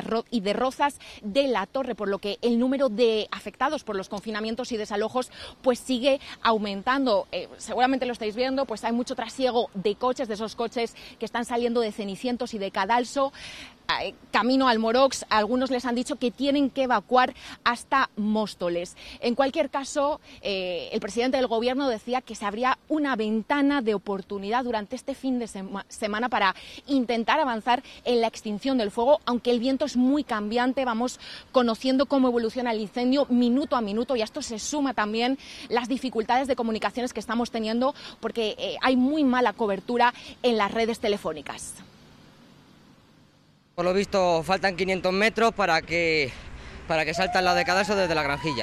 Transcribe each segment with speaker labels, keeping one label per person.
Speaker 1: y de Rozas de la Torre, por lo que el número de afectados por los confinamientos y desalojos pues sigue aumentando. Seguramente lo estáis viendo, pues hay mucho trasiego de coches, de esos coches que están saliendo de Cenicientos y de Cadalso, camino al Morox. Algunos les han dicho que tienen que evacuar hasta Móstoles. En cualquier caso, el presidente del Gobierno decía que se abría una ventana de oportunidad durante este fin de semana para intentar avanzar en la extinción del fuego, aunque el viento es muy cambiante. Vamos conociendo cómo evoluciona el incendio minuto a minuto, y a esto se suma también las dificultades de comunicaciones que estamos teniendo porque hay muy mala cobertura en las redes telefónicas.
Speaker 2: Por lo visto faltan 500 metros para que saltan la de Cadalso desde la Granjilla.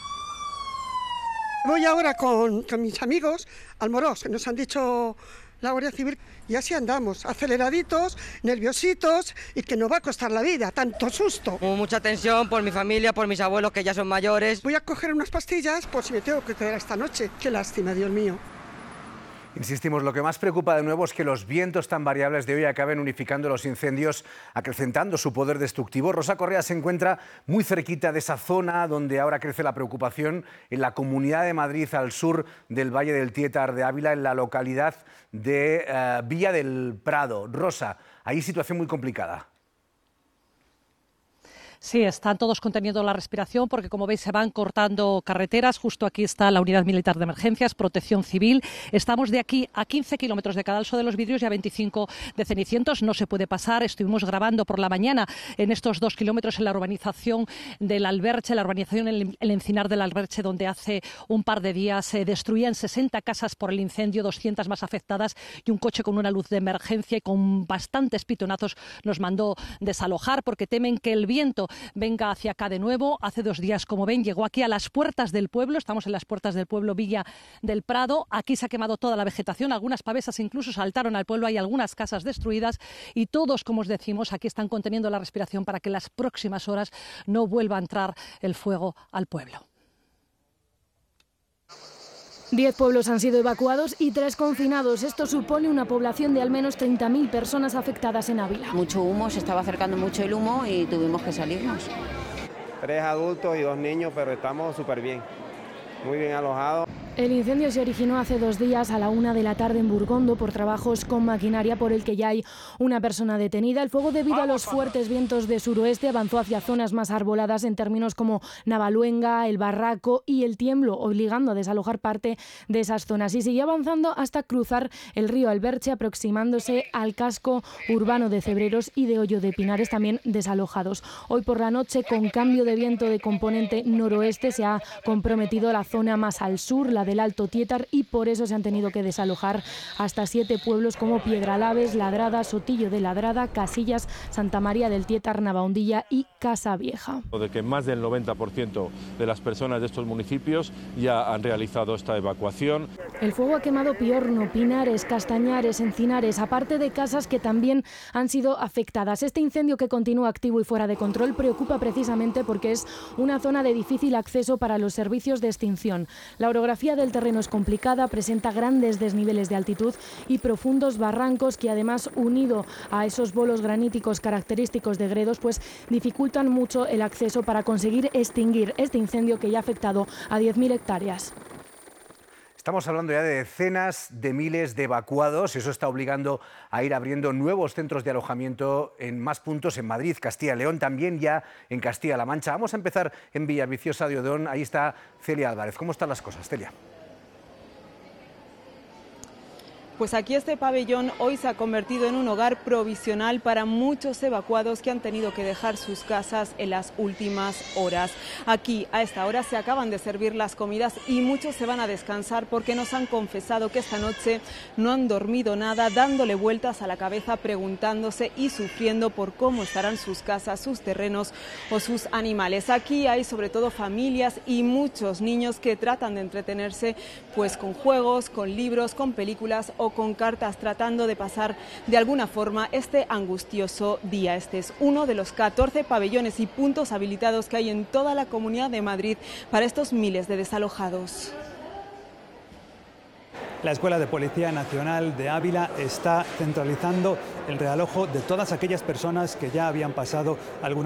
Speaker 3: Voy ahora con mis amigos al Morox, que nos han dicho la Guardia Civil, y así andamos, aceleraditos, nerviositos, y que nos va a costar la vida, tanto susto.
Speaker 2: Mucha tensión por mi familia, por mis abuelos que ya son mayores.
Speaker 3: Voy a coger unas pastillas por si me tengo que quedar esta noche. Qué lástima, Dios mío.
Speaker 4: Insistimos, lo que más preocupa de nuevo es que los vientos tan variables de hoy acaben unificando los incendios, acrecentando su poder destructivo. Rosa Correa se encuentra muy cerquita de esa zona donde ahora crece la preocupación, en la Comunidad de Madrid, al sur del Valle del Tietar de Ávila, en la localidad de Villa del Prado. Rosa, ahí situación muy complicada.
Speaker 5: Sí, están todos conteniendo la respiración porque, como veis, se van cortando carreteras. Justo aquí está la Unidad Militar de Emergencias, Protección Civil. Estamos de aquí a 15 kilómetros de Cadalso de los Vidrios y a 25 de Cenicientos. No se puede pasar. Estuvimos grabando por la mañana en estos 2 kilómetros en la urbanización del Alberche, la urbanización El Encinar del Alberche, donde hace un par de días se destruían 60 casas por el incendio, 200 más afectadas, y un coche con una luz de emergencia y con bastantes pitonazos nos mandó desalojar porque temen que el viento venga hacia acá de nuevo. Hace 2 días, como ven, llegó aquí a las puertas del pueblo. Estamos en las puertas del pueblo Villa del Prado. Aquí se ha quemado toda la vegetación. Algunas pavesas incluso saltaron al pueblo. Hay algunas casas destruidas y todos, como os decimos, aquí están conteniendo la respiración para que en las próximas horas no vuelva a entrar el fuego al pueblo.
Speaker 6: 10 pueblos han sido evacuados y 3 confinados. Esto supone una población de al menos 30.000 personas afectadas en Ávila.
Speaker 7: Mucho humo, se estaba acercando mucho el humo y tuvimos que salirnos.
Speaker 8: 3 adultos y 2 niños, pero estamos súper bien, muy bien alojados.
Speaker 6: El incendio se originó hace 2 días a la 1 de la tarde en Burgondo por trabajos con maquinaria, por el que ya hay una persona detenida. El fuego, debido a los fuertes vientos de suroeste, avanzó hacia zonas más arboladas en términos como Navaluenga, El Barraco y El Tiemblo, obligando a desalojar parte de esas zonas. Y siguió avanzando hasta cruzar el río Alberche, aproximándose al casco urbano de Cebreros y de Hoyo de Pinares, también desalojados. Hoy por la noche, con cambio de viento de componente noroeste, se ha comprometido la zona más al sur, la del Alto Tietar, y por eso se han tenido que desalojar hasta 7 pueblos como Piedralaves, Ladrada, Sotillo de Ladrada, Casillas, Santa María del Tietar, Navaondilla y Casavieja.
Speaker 9: De que más del 90% de las personas de estos municipios ya han realizado esta evacuación.
Speaker 6: El fuego ha quemado Piorno, Pinares, Castañares, Encinares, aparte de casas que también han sido afectadas. Este incendio, que continúa activo y fuera de control, preocupa precisamente porque es una zona de difícil acceso para los servicios de extinción. La orografía del terreno es complicada, presenta grandes desniveles de altitud y profundos barrancos que, además, unido a esos bolos graníticos característicos de Gredos, pues dificultan mucho el acceso para conseguir extinguir este incendio que ya ha afectado a 10.000 hectáreas.
Speaker 4: Estamos hablando ya de decenas de miles de evacuados, y eso está obligando a ir abriendo nuevos centros de alojamiento en más puntos en Madrid, Castilla y León, también ya en Castilla-La Mancha. Vamos a empezar en Villaviciosa de Odón. Ahí está Celia Álvarez. ¿Cómo están las cosas, Celia?
Speaker 10: Pues aquí este pabellón hoy se ha convertido en un hogar provisional para muchos evacuados que han tenido que dejar sus casas en las últimas horas. Aquí a esta hora se acaban de servir las comidas y muchos se van a descansar porque nos han confesado que esta noche no han dormido nada, dándole vueltas a la cabeza, preguntándose y sufriendo por cómo estarán sus casas, sus terrenos o sus animales. Aquí hay sobre todo familias y muchos niños que tratan de entretenerse pues con juegos, con libros, con películas o con cartas, tratando de pasar de alguna forma este angustioso día. Este es uno de los 14 pabellones y puntos habilitados que hay en toda la Comunidad de Madrid para estos miles de desalojados.
Speaker 11: La Escuela de Policía Nacional de Ávila está centralizando el realojo de todas aquellas personas que ya habían pasado alguna